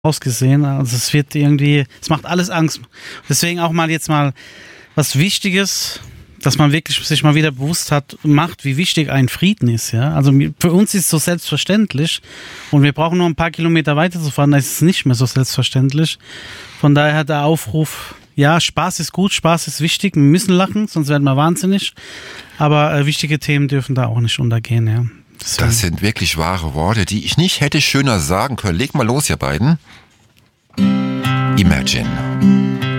ausgesehen. Also es macht alles Angst. Deswegen auch mal was Wichtiges, dass man wirklich sich mal wieder bewusst macht, wie wichtig ein Frieden ist. Ja? Also für uns ist es so selbstverständlich und wir brauchen nur ein paar Kilometer weiter zu fahren, da ist es nicht mehr so selbstverständlich. Von daher der Aufruf, ja, Spaß ist gut, Spaß ist wichtig, wir müssen lachen, sonst werden wir wahnsinnig. Aber wichtige Themen dürfen da auch nicht untergehen. Ja. Das sind wirklich wahre Worte, die ich nicht hätte schöner sagen können. Leg mal los, ihr beiden. Imagine.